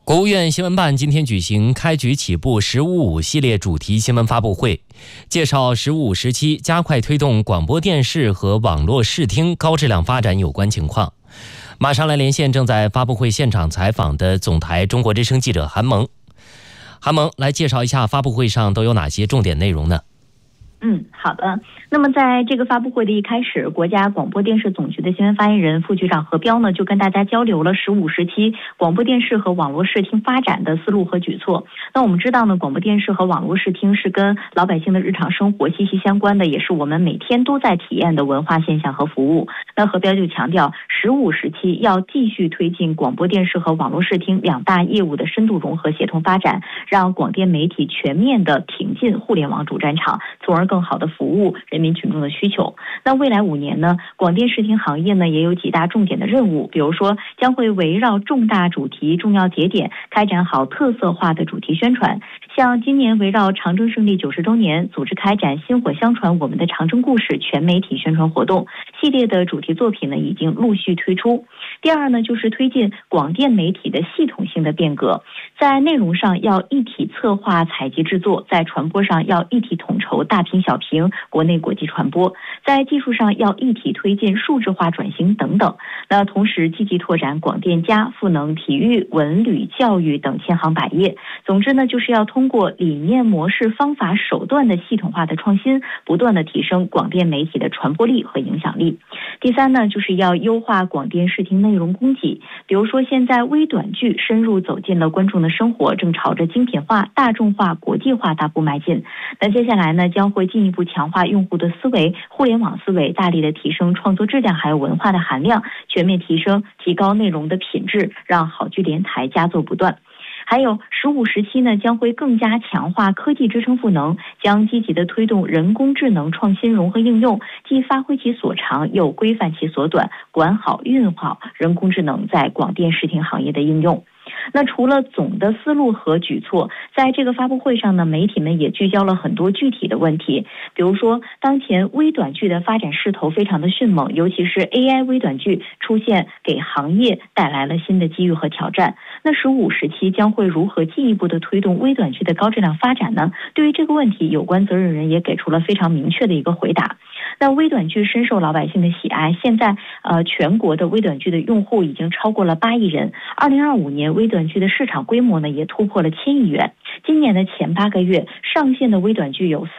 国务院新闻办今天举行开局起步“15+5”系列主题新闻发布会，介绍“15+5”时期加快推动广播电视和网络视听高质量发展有关情况。马上来连线正在发布会现场采访的总台中国之声记者韩萌。韩萌，来介绍一下发布会上都有哪些重点内容呢？ 好的。那么在这个发布会的一开始，国家广播电视总局的新闻发言人副局长何彪呢，就跟大家交流了“15+5”时期广播电视和网络视听发展的思路和举措。那我们知道呢，广播电视和网络视听是跟老百姓的日常生活息息相关的，也是我们每天都在体验的文化现象和服务。那何彪就强调，“15+5”时期要继续推进广播电视和网络视听两大业务的深度融合协同发展，让广电媒体全面的挺进互联网主战场，从而更好的服务人民群众的需求。那未来5年呢，广电视听行业呢也有几大重点的任务，比如说将会围绕重大主题、重要节点开展好特色化的主题宣传。像今年围绕长征胜利90周年，组织开展薪火相传我们的长征故事全媒体宣传活动，系列的主题作品呢已经陆续推出。第二呢，就是推进广电媒体的系统性的变革，在内容上要一体策划采集制作，在传播上要一体统筹大屏小屏国内国际传播，在技术上要一体推进数字化转型等等。那同时积极拓展广电加赋能体育、文旅、教育等千行百业。总之呢，就是要通过理念、模式、方法、手段的系统化的创新，不断的提升广电媒体的传播力和影响力。第三呢，就是要优化广电视听内容供给，比如说现在微短剧深入走进了观众的生活，正朝着精品化、大众化、国际化大步迈进。那接下来呢，将会进一步强化用户的思维，互联网思维，大力的提升创作质量还有文化的含量，全面提高内容的品质，让好剧连台佳作不断。还有“15+5”时期呢，将会更加强化科技支撑赋能，将积极的推动人工智能创新融合应用，既发挥其所长，又规范其所短，管好运好人工智能在广电视听行业的应用。那除了总的思路和举措，在这个发布会上呢，媒体们也聚焦了很多具体的问题，比如说当前微短剧的发展势头非常的迅猛，尤其是 AI 微短剧出现，给行业带来了新的机遇和挑战。那“15+5”时期将会如何进一步的推动微短剧的高质量发展呢？对于这个问题，有关责任人也给出了非常明确的一个回答。那微短剧深受老百姓的喜爱，现在全国的微短剧的用户已经超过了8亿人。2025年微短剧的市场规模呢也突破了1000亿元。今年的前8个月上线的微短剧有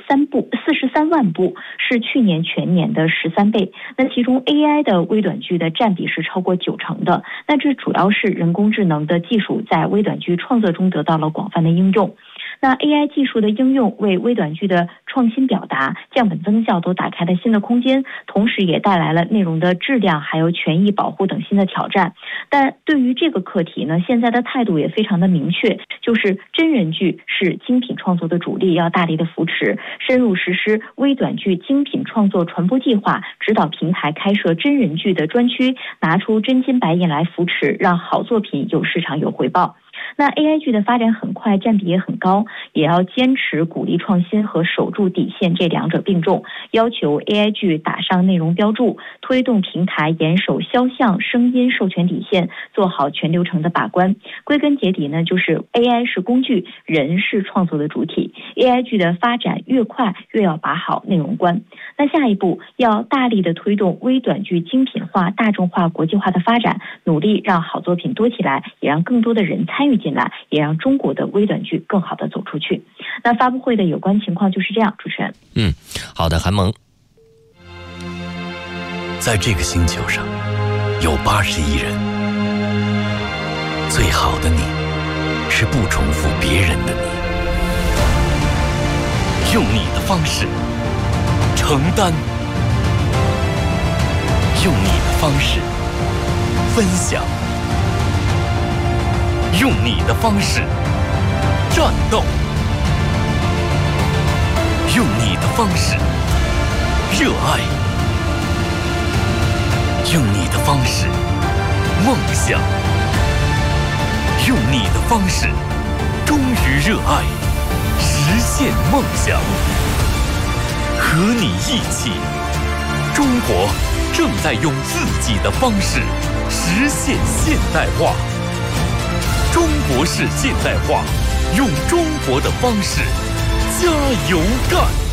43万部，是去年全年的13倍。那其中 AI 的微短剧的占比是超过90%的。那这主要是人工智能的技术在微短剧创作中得到了广泛的应用。那 AI 技术的应用为微短剧的创新表达、降本增效都打开了新的空间，同时也带来了内容的质量还有权益保护等新的挑战。但对于这个课题呢，现在的态度也非常的明确，就是真人剧是精品创作的主力，要大力的扶持，深入实施微短剧精品创作传播计划，指导平台开设真人剧的专区，拿出真金白银来扶持，让好作品有市场有回报。那 AI 剧的发展很快，占比也很高，也要坚持鼓励创新和守住底线这两者并重，要求 AI 剧打上内容标注，推动平台严守肖像、声音授权底线，做好全流程的把关。归根结底呢，就是 AI 是工具，人是创作的主体。AI 剧的发展越快，越要把好内容关。那下一步要大力的推动微短剧精品化、大众化、国际化的发展，努力让好作品多起来，也让更多的人参与进来，也让中国的微短剧更好的走出去。那发布会的有关情况就是这样，主持人。 好的，韩萌。 在这个星球上有80亿人，最好的你是不重复别人的你，用你的方式承担，用你的方式分享，用你的方式战斗，用你的方式热爱，用你的方式梦想，用你的方式忠于热爱，实现梦想。和你一起，中国正在用自己的方式实现现代化。中国式现代化，用中国的方式加油干。